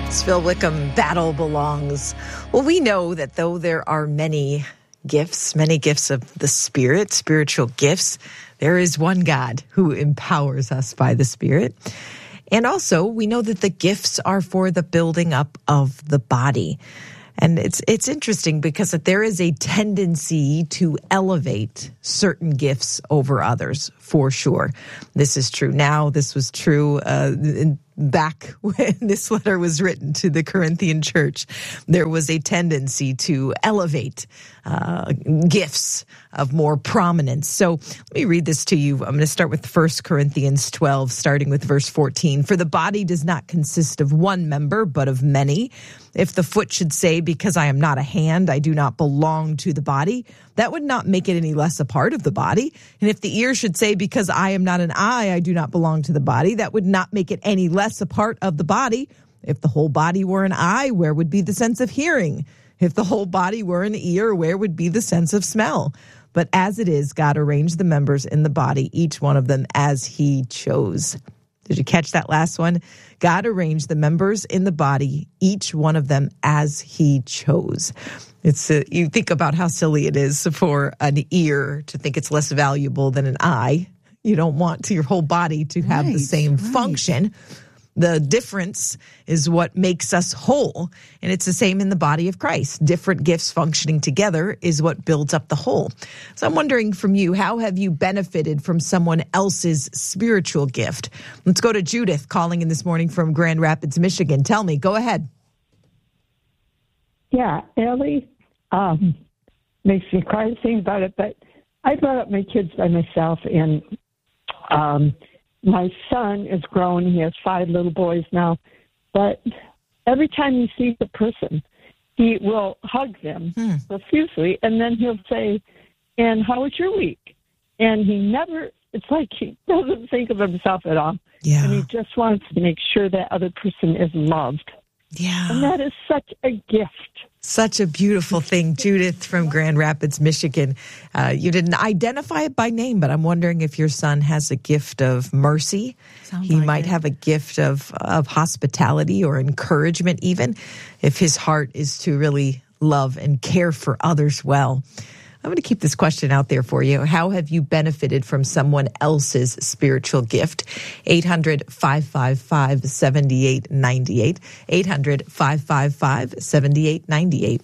It's Phil Wickham, Battle Belongs. Well, we know that though there are many gifts of the Spirit, spiritual gifts, there is one God who empowers us by the Spirit. And also, we know that the gifts are for the building up of the body. And it's interesting because there is a tendency to elevate certain gifts over others, for sure. This is true now. This was true back when this letter was written to the Corinthian church. There was a tendency to elevate gifts of more prominence. So let me read this to you. I'm going to start with 1 Corinthians 12, starting with verse 14. For the body does not consist of one member, but of many. If the foot should say, because I am not a hand, I do not belong to the body, that would not make it any less a part of the body. And if the ear should say, because I am not an eye, I do not belong to the body, that would not make it any less a part of the body. If the whole body were an eye, where would be the sense of hearing? If the whole body were an ear, where would be the sense of smell? But as it is, God arranged the members in the body, each one of them as he chose. Did you catch that last one? God arranged the members in the body, each one of them as he chose. It's you think about how silly it is for an ear to think it's less valuable than an eye. You don't want your whole body to have the same function. The difference is what makes us whole. And it's the same in the body of Christ. Different gifts functioning together is what builds up the whole. So I'm wondering from you, how have you benefited from someone else's spiritual gift? Let's go to Judith calling in this morning from Grand Rapids, Michigan. Tell me, go ahead. Yeah, Ellie, makes me cry to think about it, but I brought up my kids by myself, and my son is grown. He has 5 little boys now. But every time he sees a person, he will hug them profusely, and then he'll say, and how was your week? And it's like he doesn't think of himself at all. Yeah. And he just wants to make sure that other person is loved. Yeah. And that is such a gift. Such a beautiful thing. Judith from Grand Rapids, Michigan. You didn't identify it by name, but I'm wondering if your son has a gift of mercy. He might have a gift of hospitality or encouragement even, if his heart is to really love and care for others well. I'm going to keep this question out there for you. How have you benefited from someone else's spiritual gift? 800-555-7898. 800-555-7898.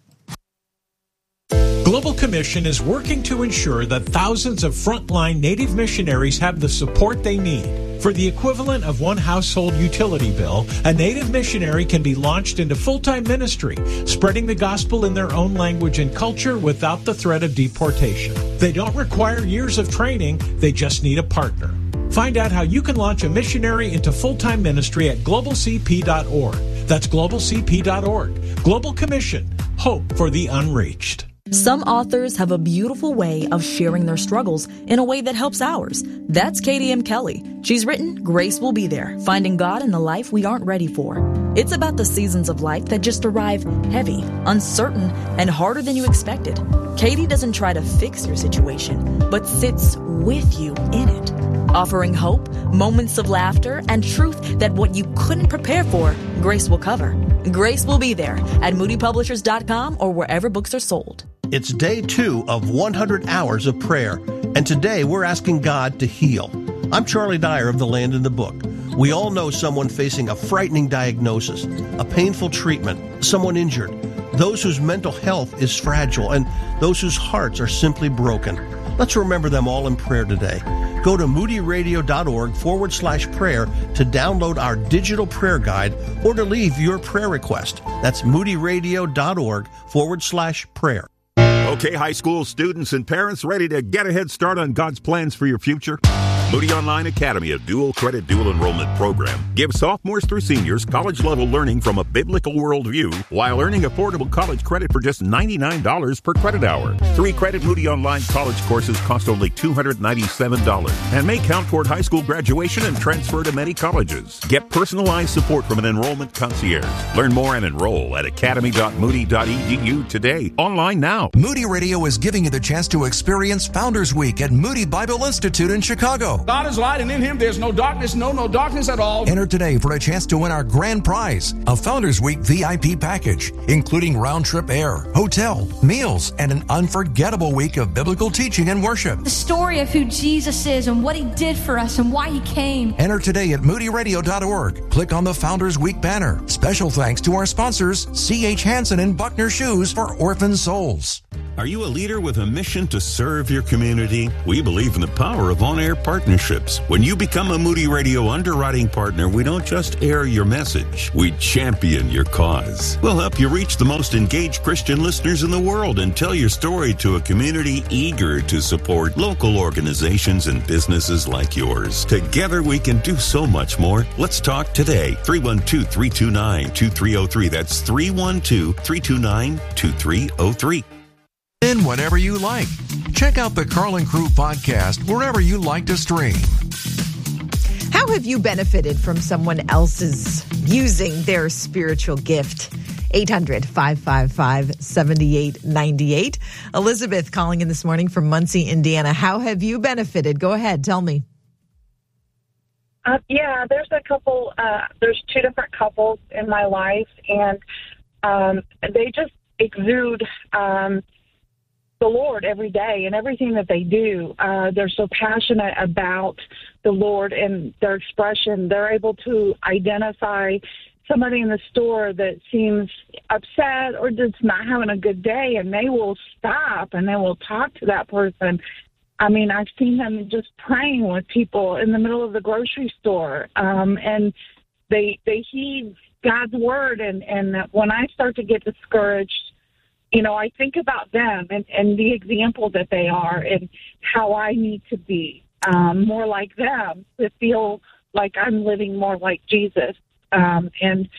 Global Commission is working to ensure that thousands of frontline Native missionaries have the support they need. For the equivalent of one household utility bill, a Native missionary can be launched into full-time ministry, spreading the gospel in their own language and culture without the threat of deportation. They don't require years of training, they just need a partner. Find out how you can launch a missionary into full-time ministry at globalcp.org. That's globalcp.org. Global Commission. Hope for the unreached. Some authors have a beautiful way of sharing their struggles in a way that helps ours. That's Katie M. Kelly. She's written Grace Will Be There, Finding God in the Life We Aren't Ready For. It's about the seasons of life that just arrive heavy, uncertain, and harder than you expected. Katie doesn't try to fix your situation, but sits with you in it, offering hope, moments of laughter, and truth that what you couldn't prepare for, Grace will cover. Grace Will Be There at moodypublishers.com or wherever books are sold. It's day 2 of 100 hours of prayer, and today we're asking God to heal. I'm Charlie Dyer of The Land in the Book. We all know someone facing a frightening diagnosis, a painful treatment, someone injured, those whose mental health is fragile, and those whose hearts are simply broken. Let's remember them all in prayer today. Go to moodyradio.org/prayer to download our digital prayer guide or to leave your prayer request. That's moodyradio.org/prayer. Okay, high school students and parents ready to get a head start on God's plans for your future? Moody Online Academy, a dual credit, dual enrollment program, gives sophomores through seniors college-level learning from a biblical worldview while earning affordable college credit for just $99 per credit hour. 3-credit Moody Online college courses cost only $297 and may count toward high school graduation and transfer to many colleges. Get personalized support from an enrollment concierge. Learn more and enroll at academy.moody.edu today. Online now. Moody Radio is giving you the chance to experience Founders Week at Moody Bible Institute in Chicago. Radio. God is light, and in him there's no darkness, no darkness at all. Enter today for a chance to win our grand prize, a Founders Week VIP package, including round-trip air, hotel, meals, and an unforgettable week of biblical teaching and worship. The story of who Jesus is and what he did for us and why he came. Enter today at moodyradio.org. Click on the Founders Week banner. Special thanks to our sponsors, C.H. Hansen and Buckner Shoes for Orphan Souls. Are you a leader with a mission to serve your community? We believe in the power of on-air partnerships. When you become a Moody Radio underwriting partner, we don't just air your message, we champion your cause. We'll help you reach the most engaged Christian listeners in the world and tell your story to a community eager to support local organizations and businesses like yours. Together we can do so much more. Let's talk today. 312-329-2303. That's 312-329-2303. In whatever you like. Check out the Carlin Crew podcast wherever you like to stream. How have you benefited from someone else's using their spiritual gift? 800-555-7898. Elizabeth calling in this morning from Muncie, Indiana. How have you benefited? Go ahead, tell me. Yeah, there's a couple, there's two different couples in my life, and they just exude the Lord every day and everything that they do. They're so passionate about the Lord and their expression. They're able to identify somebody in the store that seems upset or just not having a good day, and they will stop and they will talk to that person. I mean, I've seen them just praying with people in the middle of the grocery store, and they heed God's word. And when I start to get discouraged, you know, I think about them and the example that they are and how I need to be more like them to feel like I'm living more like Jesus. And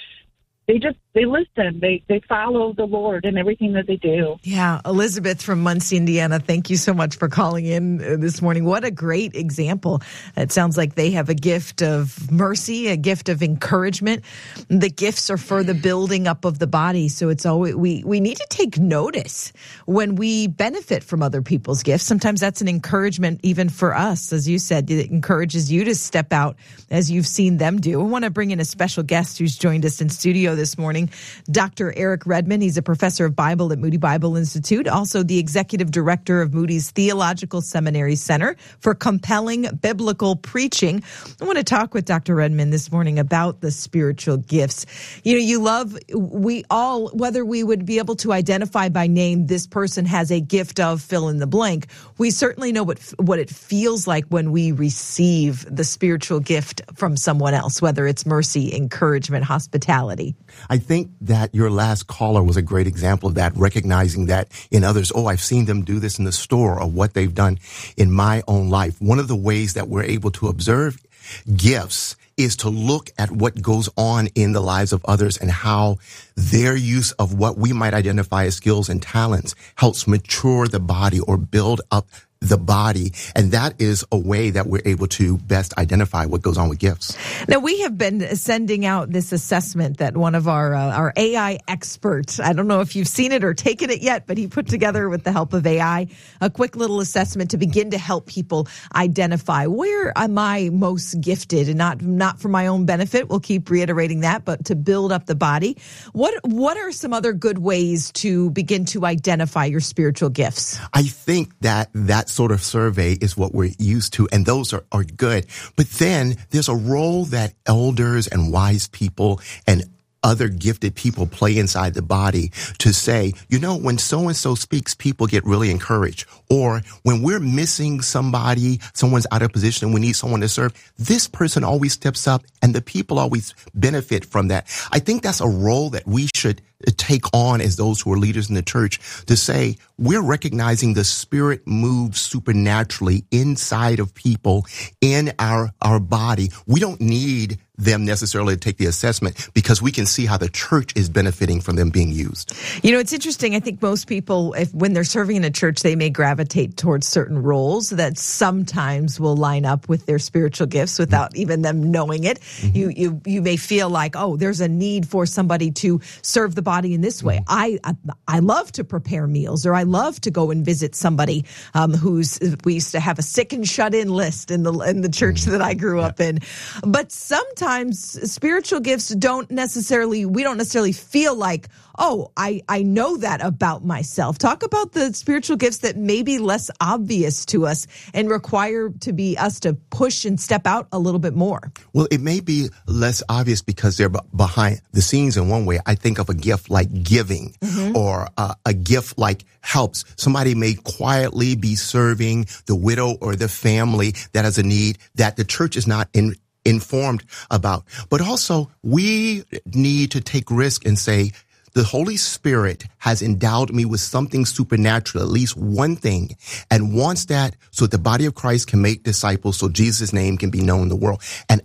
they listen. They follow the Lord in everything that they do. Yeah. Elizabeth from Muncie, Indiana, thank you so much for calling in this morning. What a great example. It sounds like they have a gift of mercy, a gift of encouragement. The gifts are for the building up of the body. So it's always, we need to take notice when we benefit from other people's gifts. Sometimes that's an encouragement even for us. As you said, it encourages you to step out as you've seen them do. I want to bring in a special guest who's joined us in studio this morning, Dr. Eric Redmond. He's a professor of Bible at Moody Bible Institute, also the executive director of Moody's Theological Seminary Center for Compelling Biblical Preaching. I want to talk with Dr. Redmond this morning about the spiritual gifts. You know, we all, whether we would be able to identify by name, this person has a gift of fill in the blank. We certainly know what it feels like when we receive the spiritual gift from someone else, whether it's mercy, encouragement, hospitality. I think that your last caller was a great example of that, recognizing that in others. Oh, I've seen them do this in the store, or what they've done in my own life. One of the ways that we're able to observe gifts is to look at what goes on in the lives of others and how their use of what we might identify as skills and talents helps mature the body or build up the body. And that is a way that we're able to best identify what goes on with gifts. Now, we have been sending out this assessment that one of our AI experts, I don't know if you've seen it or taken it yet, but he put together with the help of AI, a quick little assessment to begin to help people identify where am I most gifted, and not for my own benefit. We'll keep reiterating that, but to build up the body. What are some other good ways to begin to identify your spiritual gifts? I think that sort of survey is what we're used to, and those are good. But then there's a role that elders and wise people and other gifted people play inside the body to say, you know, when so-and-so speaks, people get really encouraged. Or when we're missing somebody, someone's out of position and we need someone to serve, this person always steps up and the people always benefit from that. I think that's a role that we should take on as those who are leaders in the church, to say we're recognizing the Spirit moves supernaturally inside of people in our body. We don't need them necessarily to take the assessment because we can see how the church is benefiting from them being used. You know, it's interesting. I think most people, when they're serving in a church, they may gravitate towards certain roles that sometimes will line up with their spiritual gifts without even them knowing it. Mm-hmm. You may feel like, oh, there's a need for somebody to serve the body in this way. I love to prepare meals, or I love to go and visit somebody we used to have a sick and shut in list in the church that I grew up in. But sometimes spiritual gifts we don't necessarily feel like, oh, I know that about myself. Talk about the spiritual gifts that may be less obvious to us and require us to push and step out a little bit more. Well, it may be less obvious because they're behind the scenes in one way. I think of a gift like giving or a gift like helps. Somebody may quietly be serving the widow or the family that has a need that the church is not informed about. But also, we need to take risk and say, the Holy Spirit has endowed me with something supernatural, at least one thing, and wants that so that the body of Christ can make disciples so Jesus' name can be known in the world. And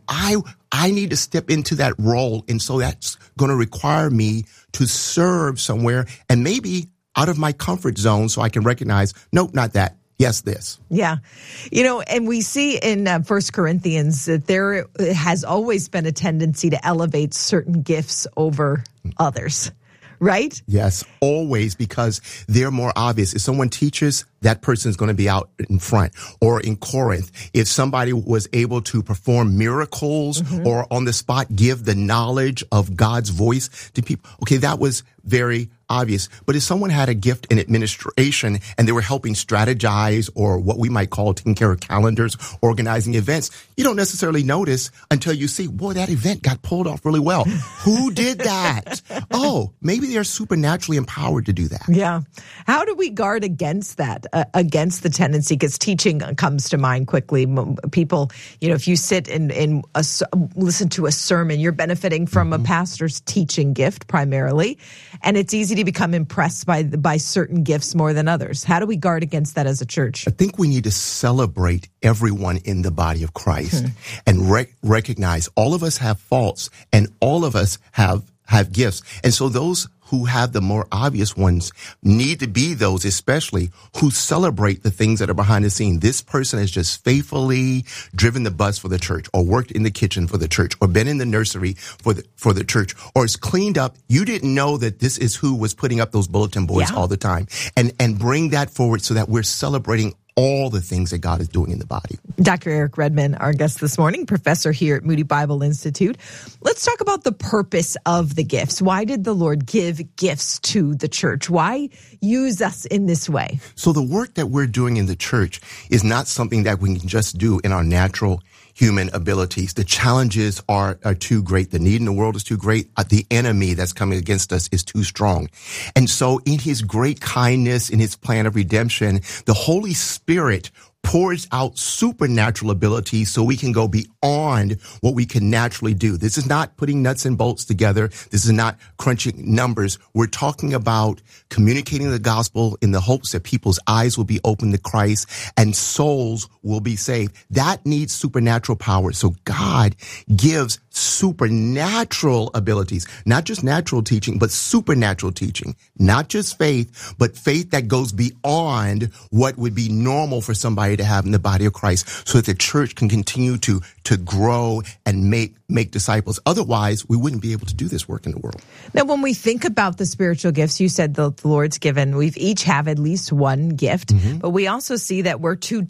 I need to step into that role. And so that's going to require me to serve somewhere and maybe out of my comfort zone so I can recognize, nope, not that. Yes, this. Yeah. You know, and we see in 1 Corinthians that there has always been a tendency to elevate certain gifts over others. Right? Yes, always, because they're more obvious. If someone teaches, that person is going to be out in front. Or in Corinth, if somebody was able to perform miracles or on the spot give the knowledge of God's voice to people, okay, that was very obvious. But if someone had a gift in administration and they were helping strategize or what we might call taking care of calendars, organizing events, you don't necessarily notice until you see, boy, that event got pulled off really well. Who did that? Oh, maybe they're supernaturally empowered to do that. Yeah. How do we guard against that, against the tendency? Because teaching comes to mind quickly. People, you know, if you sit and listen to a sermon, you're benefiting from a pastor's teaching gift primarily. And it's easy to become impressed by certain gifts more than others. How do we guard against that as a church? I think we need to celebrate everyone in the body of Christ and recognize all of us have faults and all of us have gifts. And so those who have the more obvious ones need to be those, especially who celebrate the things that are behind the scene. This person has just faithfully driven the bus for the church, or worked in the kitchen for the church, or been in the nursery for the church, or is cleaned up. You didn't know that this is who was putting up those bulletin boards all the time, and bring that forward so that we're celebrating all the things that God is doing in the body. Dr. Eric Redman, our guest this morning, professor here at Moody Bible Institute. Let's talk about the purpose of the gifts. Why did the Lord give gifts to the church? Why use us in this way? So the work that we're doing in the church is not something that we can just do in our natural human abilities. The challenges are too great. The need in the world is too great. The enemy that's coming against us is too strong. And so in his great kindness, in his plan of redemption, the Holy Spirit pours out supernatural abilities so we can go beyond what we can naturally do. This is not putting nuts and bolts together. This is not crunching numbers. We're talking about communicating the gospel in the hopes that people's eyes will be open to Christ and souls will be saved. That needs supernatural power. So God gives supernatural abilities, not just natural teaching, but supernatural teaching, not just faith, but faith that goes beyond what would be normal for somebody to have in the body of Christ, so that the church can continue to grow and make disciples. Otherwise, we wouldn't be able to do this work in the world. Now, when we think about the spiritual gifts, you said the Lord's given, we've each have at least one gift, but we also see that we're to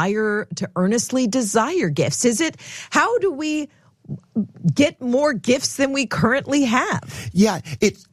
earnestly desire gifts. How do we get more gifts than we currently have? Yeah,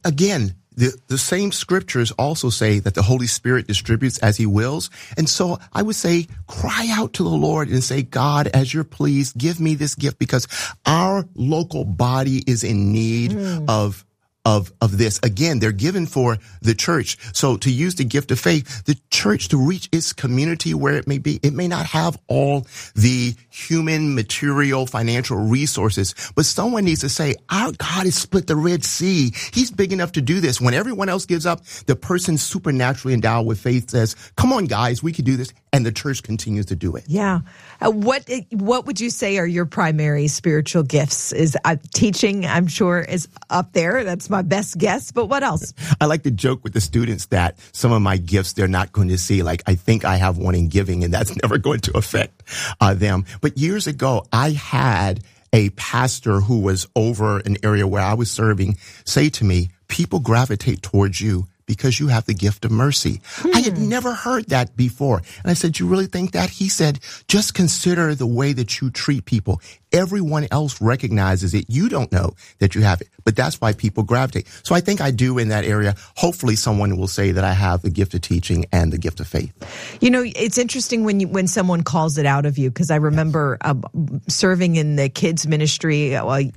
the same scriptures also say that the Holy Spirit distributes as he wills. And so I would say, cry out to the Lord and say, God, as you're pleased, give me this gift, because our local body is in need of of this. Again, they're given for the church. So to use the gift of faith, the church to reach its community where it may be, it may not have all the human, material, financial resources, but someone needs to say, our God has split the Red Sea. He's big enough to do this. When everyone else gives up, the person supernaturally endowed with faith says, come on, guys, we can do this. And the church continues to do it. Yeah. What would you say are your primary spiritual gifts? Is teaching, I'm sure, is up there. That's my best guess. But what else? I like to joke with the students that some of my gifts they're not going to see. Like, I think I have one in giving, and that's never going to affect them. But years ago, I had a pastor who was over an area where I was serving say to me, people gravitate towards you because you have the gift of mercy. I had never heard that before. And I said, you really think that? He said, just consider the way that you treat people. Everyone else recognizes it. You don't know that you have it, but that's why people gravitate. So I think I do in that area. Hopefully someone will say that I have the gift of teaching and the gift of faith. You know, it's interesting when someone calls it out of you, because I remember serving in the kids ministry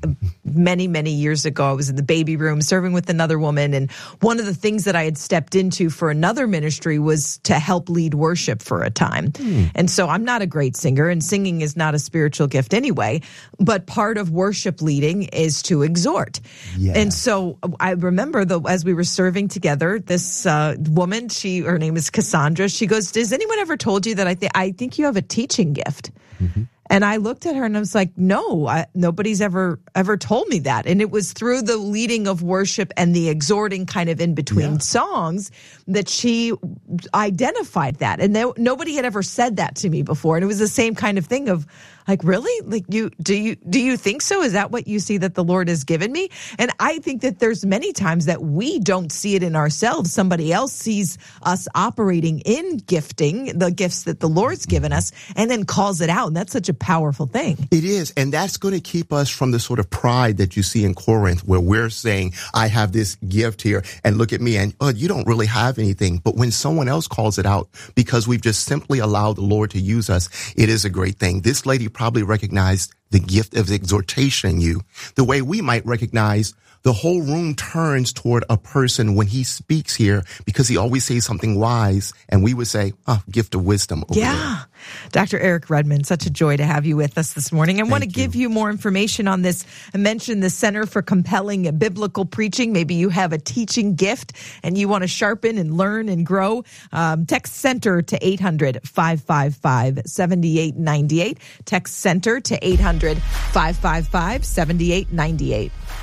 many, many years ago. I was in the baby room serving with another woman. And one of the things that I had stepped into for another ministry was to help lead worship for a time. And so I'm not a great singer, and singing is not a spiritual gift anyway. But part of worship leading is to exhort. Yeah. And so I remember, as we were serving together, this woman, her name is Cassandra, she goes, has anyone ever told you that I think you have a teaching gift? Mm-hmm. And I looked at her and I was like, no, nobody's ever told me that. And it was through the leading of worship and the exhorting kind of in between songs that she identified that. And nobody had ever said that to me before. And it was the same kind of thing of, like, really? Like, do you think so? Is that what you see that the Lord has given me? And I think that there's many times that we don't see it in ourselves. Somebody else sees us operating in gifting, the gifts that the Lord's given us, and then calls it out. And that's such a powerful thing. It is. And that's going to keep us from the sort of pride that you see in Corinth, where we're saying, I have this gift here and look at me, and you don't really have anything. But when someone else calls it out, because we've just simply allowed the Lord to use us, it is a great thing. This lady probably recognized the gift of exhortation in you, the way we might recognize the whole room turns toward a person when he speaks here because he always says something wise, and we would say, gift of wisdom. Yeah. Dr. Eric Redmond, such a joy to have you with us this morning. I want to give you more information on this. I mentioned the Center for Compelling Biblical Preaching. Maybe you have a teaching gift and you want to sharpen and learn and grow. Text Center to 800-555-7898. Text Center to 800-555-7898.